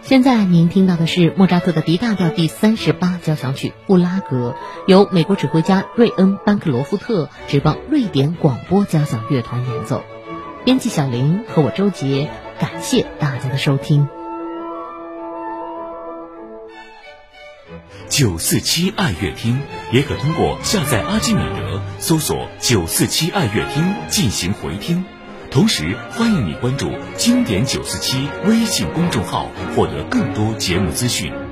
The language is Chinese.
现在您听到的是莫扎特的 D 大调第38交响曲《布拉格》，由美国指挥家瑞恩·班克罗夫特指棒瑞典广播交响乐团演奏。编辑小林和我周杰，感谢大家的收听。 947爱乐厅也可通过下载阿基米德搜索947爱乐厅进行回听。同时欢迎你关注经典947微信公众号，获得更多节目资讯。